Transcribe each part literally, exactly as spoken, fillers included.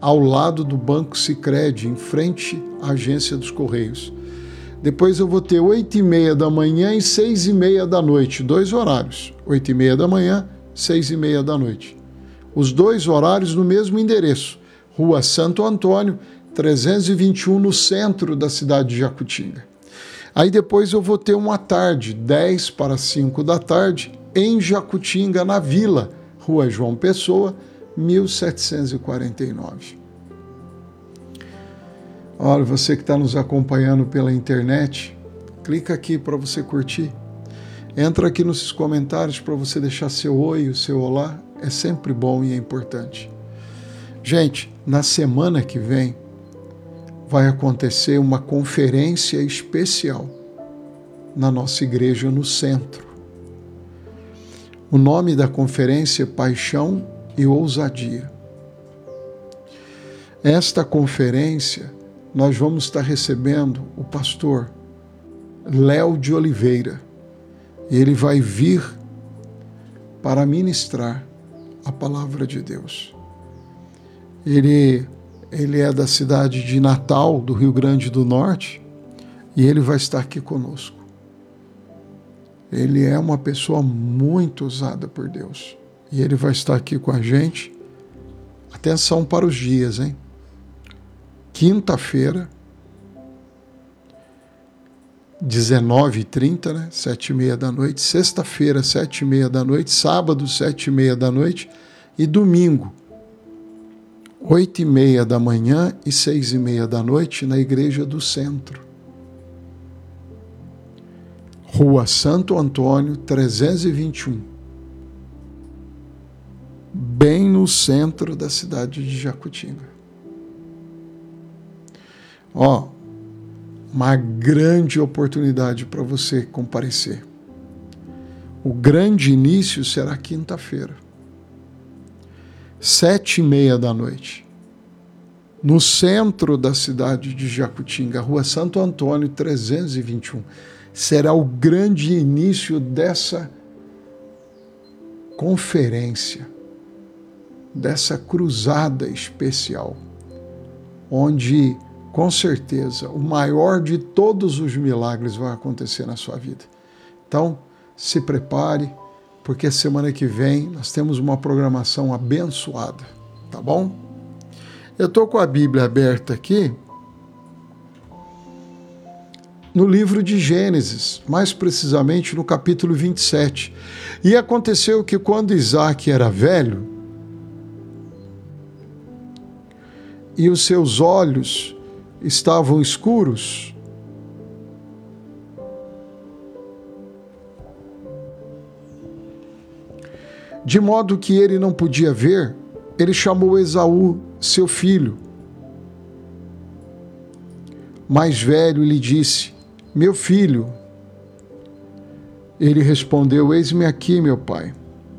ao lado do Banco Sicredi, em frente à agência dos Correios. Depois eu vou ter oito e meia da manhã e seis e meia da noite, dois horários, oito e meia da manhã, seis e meia da noite. Os dois horários no mesmo endereço, Rua Santo Antônio, trezentos e vinte e um, no centro da cidade de Jacutinga. Aí depois eu vou ter uma tarde, dez para cinco da tarde, em Jacutinga, na Vila, Rua João Pessoa, mil setecentos e quarenta e nove. Olha, você que está nos acompanhando pela internet, clica aqui para você curtir. Entra aqui nos comentários para você deixar seu oi, o seu olá. É sempre bom e é importante. Gente, na semana que vem vai acontecer uma conferência especial na nossa igreja no centro. O nome da conferência é Paixão e Ousadia. Esta conferência nós vamos estar recebendo o pastor Léo de Oliveira. Ele vai vir para ministrar a palavra de Deus. Ele, ele é da cidade de Natal, do Rio Grande do Norte, e ele vai estar aqui conosco. Ele é uma pessoa muito usada por Deus. E ele vai estar aqui com a gente. Atenção para os dias, hein? Quinta-feira, dezenove e trinta, né? Sete e meia da noite. Sexta-feira, sete e meia da noite. Sábado, sete e meia da noite. E domingo, oito e meia da manhã e seis e meia da noite, na Igreja do Centro. Rua Santo Antônio, trezentos e vinte e um. Bem no centro da cidade de Jacutinga. Ó, uma grande oportunidade para você comparecer. O grande início será quinta-feira, sete e meia da noite, no centro da cidade de Jacutinga, Rua Santo Antônio, trezentos e vinte e um. Será o grande início dessa conferência, dessa cruzada especial, onde, com certeza, o maior de todos os milagres vai acontecer na sua vida. Então, se prepare, porque semana que vem nós temos uma programação abençoada, tá bom? Eu estou com a Bíblia aberta aqui, no livro de Gênesis, mais precisamente no capítulo vinte e sete. E aconteceu que quando Isaac era velho, e os seus olhos estavam escuros, de modo que ele não podia ver, ele chamou Esaú, seu filho mais velho, e lhe disse: meu filho. Ele respondeu: eis-me aqui, meu pai.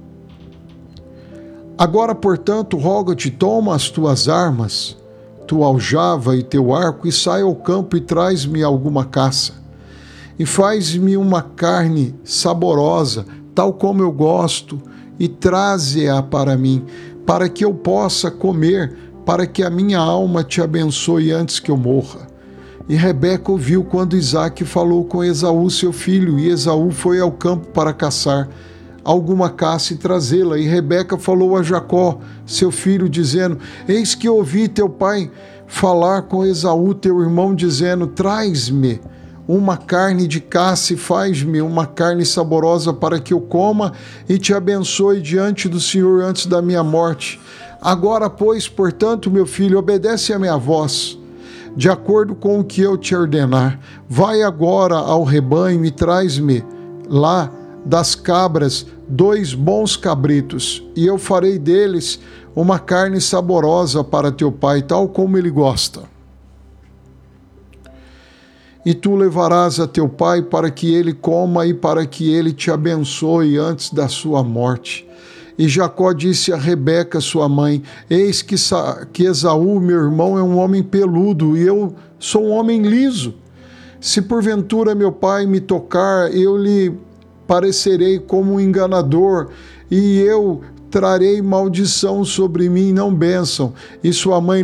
Agora, portanto, rogo-te, toma as tuas armas, tua aljava e teu arco, e sai ao campo e traz-me alguma caça. E faz-me uma carne saborosa, tal como eu gosto, e traze-a para mim, para que eu possa comer, para que a minha alma te abençoe antes que eu morra. E Rebeca ouviu quando Isaque falou com Esaú, seu filho, e Esaú foi ao campo para caçar alguma caça e trazê-la. E Rebeca falou a Jacó, seu filho, dizendo: eis que ouvi teu pai falar com Esaú, teu irmão, dizendo: traz-me uma carne de caça e faz-me uma carne saborosa para que eu coma e te abençoe diante do Senhor antes da minha morte. Agora, pois, portanto, meu filho, obedece a minha voz, de acordo com o que eu te ordenar. Vai agora ao rebanho e traz-me lá das cabras dois bons cabritos, e eu farei deles uma carne saborosa para teu pai, tal como ele gosta. E tu levarás a teu pai para que ele coma e para que ele te abençoe antes da sua morte. E Jacó disse a Rebeca, sua mãe: eis que, que Esaú, meu irmão, é um homem peludo, e eu sou um homem liso. Se porventura meu pai me tocar, eu lhe parecerei como um enganador, e eu trarei maldição sobre mim, não bênção. E sua mãe